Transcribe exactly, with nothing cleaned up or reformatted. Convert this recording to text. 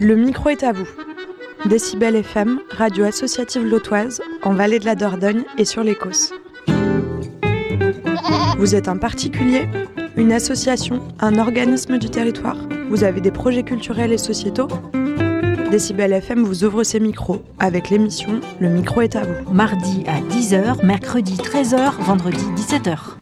Le micro est à vous. Décibel F M, radio associative lotoise, en Vallée de la Dordogne et sur l'Écosse. Vous êtes un particulier, une association, un organisme du territoire? Vous avez des projets culturels et sociétaux? Décibel F M vous ouvre ses micros avec l'émission Le micro est à vous. Mardi à dix heures, mercredi treize heures, vendredi dix-sept heures.